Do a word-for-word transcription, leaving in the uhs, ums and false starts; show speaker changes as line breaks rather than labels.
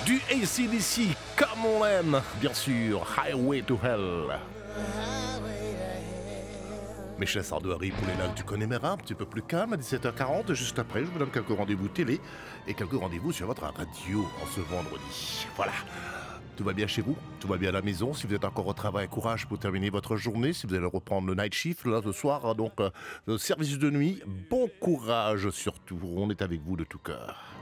Du A C D C, comme on l'aime, bien sûr, Highway to Hell. Michel Sardouari pour les lacs du Connemara, un petit peu plus calme à dix-sept heures quarante. Juste après, je vous donne quelques rendez-vous télé et quelques rendez-vous sur votre radio en ce vendredi. Voilà. Tout va bien chez vous, tout va bien à la maison. Si vous êtes encore au travail, courage pour terminer votre journée. Si vous allez reprendre le night shift là ce soir, donc euh, le service de nuit, bon courage surtout. On est avec vous de tout cœur.